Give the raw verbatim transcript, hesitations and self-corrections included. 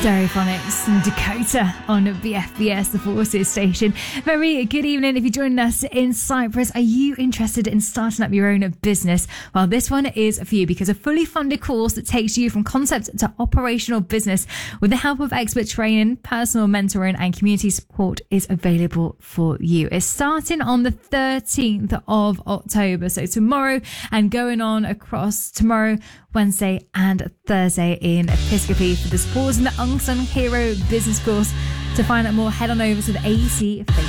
Stereophonics and Dakota on B F B S, the Forces station. Very good evening. If you're joining us in Cyprus, are you interested in starting up your own business? Well, this one is for you because a fully funded course that takes you from concept to operational business with the help of expert training, personal mentoring and community support is available for you. It's starting on the thirteenth of October, so tomorrow, and going on across tomorrow, Wednesday and Thursday in Episcopi for the Sports and the Unsung Hero Business Course. To find out more, head on over to the A E C Facebook